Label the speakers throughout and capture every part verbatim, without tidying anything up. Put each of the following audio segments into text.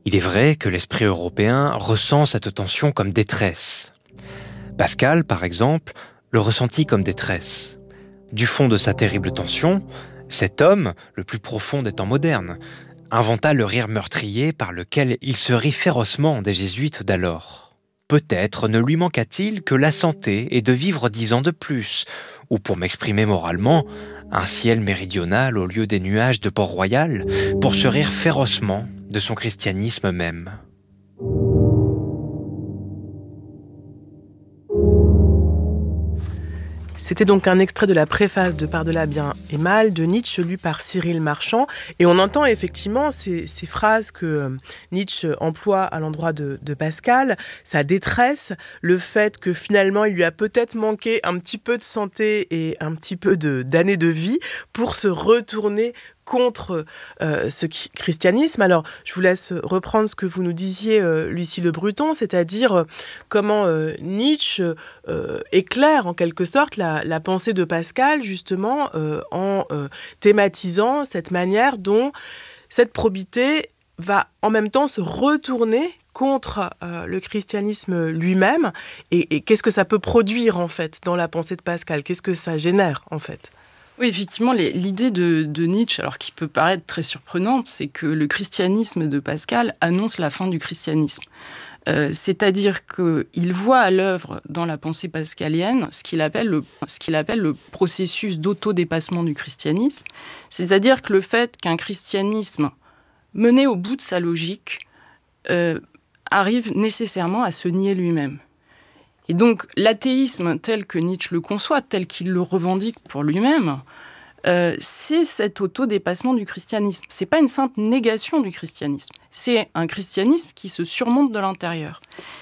Speaker 1: Il est vrai que l'esprit européen ressent cette tension comme détresse. Pascal, par exemple, le ressentit comme détresse. Du fond de sa terrible tension, cet homme, le plus profond des temps modernes, inventa le rire meurtrier par lequel il se rit férocement des jésuites d'alors. Peut-être ne lui manqua-t-il que la santé et de vivre dix ans de plus, ou pour m'exprimer moralement, un ciel méridional au lieu des nuages de Port-Royal, pour se rire férocement de son christianisme même.
Speaker 2: C'était donc un extrait de la préface de Par-delà bien et mal de Nietzsche, lu par Cyril Marchand. Et on entend effectivement ces, ces phrases que Nietzsche emploie à l'endroit de, de Pascal, sa détresse, le fait que finalement il lui a peut-être manqué un petit peu de santé et un petit peu de, d'années de vie pour se retourner contre euh, ce christianisme. Alors, je vous laisse reprendre ce que vous nous disiez, euh, Lucie Le Breton, c'est-à-dire euh, comment euh, Nietzsche euh, éclaire en quelque sorte la, la pensée de Pascal, justement, euh, en euh, thématisant cette manière dont cette probité va en même temps se retourner contre euh, le christianisme lui-même. Et, et qu'est-ce que ça peut produire, en fait, dans la pensée de Pascal ? Qu'est-ce que ça génère, en fait ?
Speaker 3: Oui, effectivement, les, l'idée de, de Nietzsche, alors qui peut paraître très surprenante, c'est que le christianisme de Pascal annonce la fin du christianisme. Euh, c'est-à-dire qu'il voit à l'œuvre dans la pensée pascalienne ce qu'il appelle le, ce qu'il appelle le processus d'autodépassement du christianisme, c'est-à-dire que le fait qu'un christianisme mené au bout de sa logique euh, arrive nécessairement à se nier lui-même. Et donc, l'athéisme tel que Nietzsche le conçoit, tel qu'il le revendique pour lui-même, euh, c'est cet autodépassement du christianisme. C'est pas une simple négation du christianisme. C'est un christianisme qui se surmonte de l'intérieur.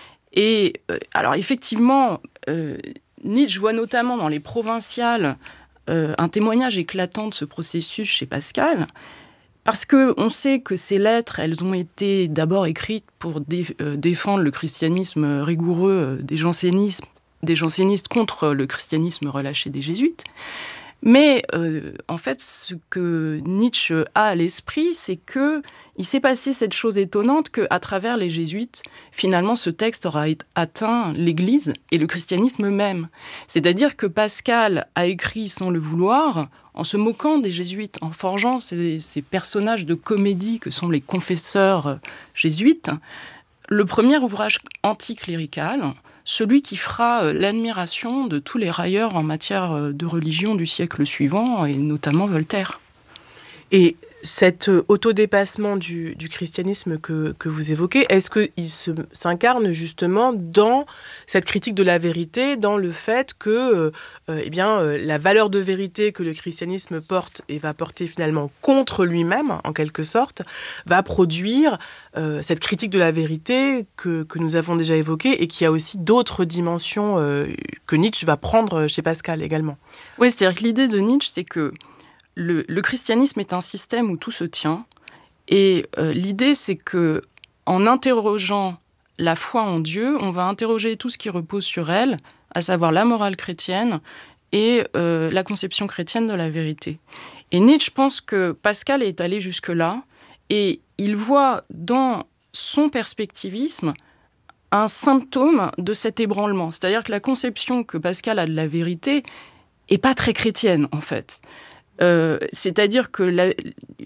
Speaker 3: Et euh, alors, effectivement, euh, Nietzsche voit notamment dans les Provinciales euh, un témoignage éclatant de ce processus chez Pascal, parce qu'on sait que ces lettres, elles ont été d'abord écrites pour dé, euh, défendre le christianisme rigoureux euh, des jansénistes, des jansénistes contre le christianisme relâché des jésuites. Mais euh, en fait, ce que Nietzsche a à l'esprit, c'est qu'il s'est passé cette chose étonnante qu'à travers les jésuites, finalement, ce texte aura atteint l'Église et le christianisme même. C'est-à-dire que Pascal a écrit sans le vouloir, en se moquant des jésuites, en forgeant ces, ces personnages de comédie que sont les confesseurs jésuites, le premier ouvrage anticlérical, celui qui fera l'admiration de tous les railleurs en matière de religion du siècle suivant, et notamment Voltaire.
Speaker 2: Et cet autodépassement du, du christianisme que, que vous évoquez, est-ce qu'il se, s'incarne justement dans cette critique de la vérité, dans le fait que euh, eh bien, euh, la valeur de vérité que le christianisme porte et va porter finalement contre lui-même, en quelque sorte, va produire euh, cette critique de la vérité que, que nous avons déjà évoquée et qui a aussi d'autres dimensions euh, que Nietzsche va prendre chez Pascal également.
Speaker 3: Oui, c'est-à-dire que l'idée de Nietzsche, c'est que Le, le christianisme est un système où tout se tient. Et euh, l'idée, c'est que en interrogeant la foi en Dieu, on va interroger tout ce qui repose sur elle, à savoir la morale chrétienne et euh, la conception chrétienne de la vérité. Et Nietzsche pense que Pascal est allé jusque-là, et il voit dans son perspectivisme un symptôme de cet ébranlement. C'est-à-dire que la conception que Pascal a de la vérité n'est pas très chrétienne, en fait. Euh, c'est-à-dire que la,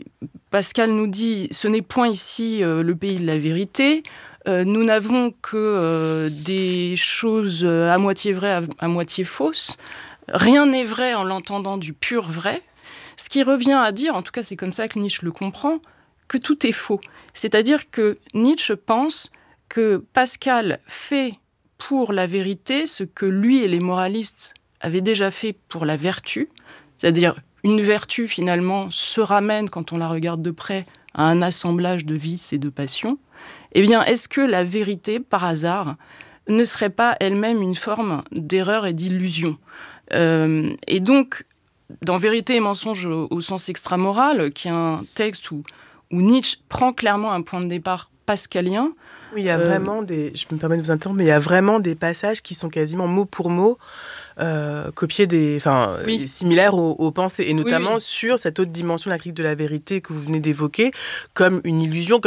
Speaker 3: Pascal nous dit « ce n'est point ici euh, le pays de la vérité, euh, nous n'avons que euh, des choses à moitié vraies, à, à moitié fausses, rien n'est vrai en l'entendant du pur vrai », ce qui revient à dire, en tout cas c'est comme ça que Nietzsche le comprend, que tout est faux. C'est-à-dire que Nietzsche pense que Pascal fait pour la vérité ce que lui et les moralistes avaient déjà fait pour la vertu, c'est-à-dire une vertu, finalement, se ramène, quand on la regarde de près, à un assemblage de vices et de passions. Eh bien, est-ce que la vérité, par hasard, ne serait pas elle-même une forme d'erreur et d'illusion ? euh, Et donc, dans Vérité et mensonge au, au sens extramoral, qui est un texte où, où Nietzsche prend clairement un point de départ pascalien.
Speaker 2: Oui, il y a euh, vraiment des... Je me permets de vous interrompre, mais il y a vraiment des passages qui sont quasiment mot pour mot euh, copiés des... Enfin, oui. similaires aux, aux pensées, et notamment oui, oui. sur cette autre dimension de la critique de la vérité que vous venez d'évoquer, comme une illusion,